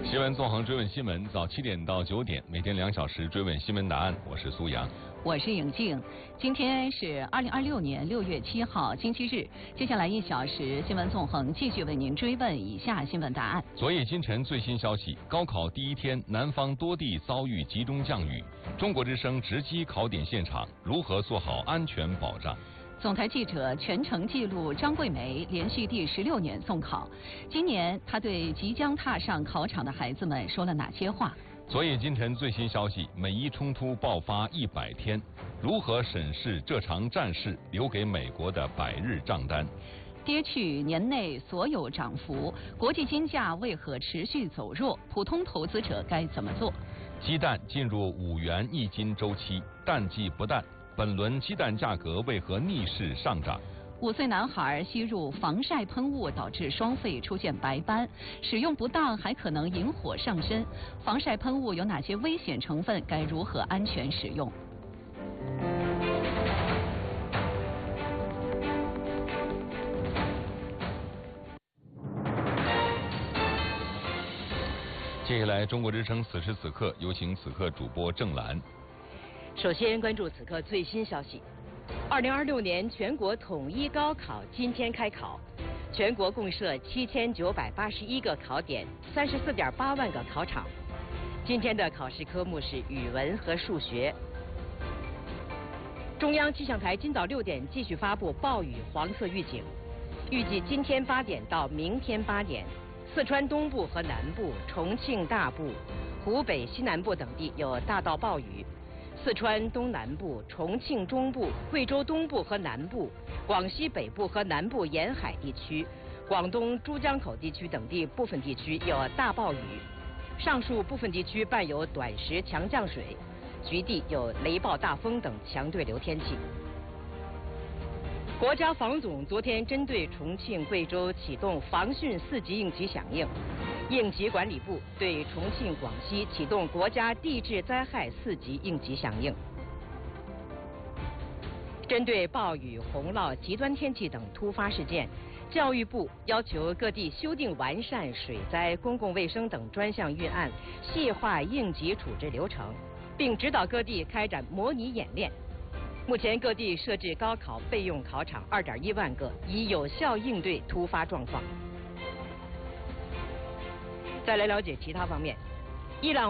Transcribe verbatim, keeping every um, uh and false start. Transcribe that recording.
新闻纵横追问新闻，早七点到九点，每天两小时追问新闻答案。我是苏阳， 我是颖静。今天是二零二六年六月七号，星期日。接下来一小时，新闻纵横继续为您追问以下新闻答案。 昨夜今晨最新消息：高考第一天，南方多地遭遇集中降雨。中国之声直击考点现场，如何做好安全保障？ 总台记者全程记录张桂梅连续第十六年送考，今年她对即将踏上考场的孩子们说了哪些话？ 昨夜今晨最新消息：美伊冲突爆发一百天，如何审视这场战事留给美国的百日账单？ 跌去年内所有涨幅，国际金价为何持续走弱？普通投资者该怎么做？ 鸡蛋进入五元一斤周期，淡季不淡。本轮鸡蛋价格为何逆势上涨？ 五岁男孩吸入防晒喷雾导致双肺出现白斑，使用不当还可能引火上身。防晒喷雾有哪些危险成分？该如何安全使用？ 接下来，中国之声此时此刻有请此刻主播郑兰。 首先关注此刻最新消息：二零二六年全国统一高考今天开考，全国共设七千九百八十一个考点，三十四点八万个考场。今天的考试科目是语文和数学。中央气象台今早六点继续发布暴雨黄色预警，预计今天八点到明天八点，四川东部和南部、重庆大部、湖北西南部等地有大到暴雨。四川东南部、重庆中部、贵州东部和南部、广西北部和南部沿海地区、广东珠江口地区等地部分地区有大暴雨，上述部分地区伴有短时强降水，局地有雷暴大风等强对流天气。国家防总昨天针对重庆、贵州启动防汛四级应急响应，应急管理部对重庆、广西启动国家地质灾害四级应急响应。针对暴雨、洪涝、极端天气等突发事件，教育部要求各地修订完善水灾、公共卫生等专项预案，细化应急处置流程，并指导各地开展模拟演练。目前各地设置高考备用考场二点一万个，以有效应对突发状况。再来了解其他方面，伊朗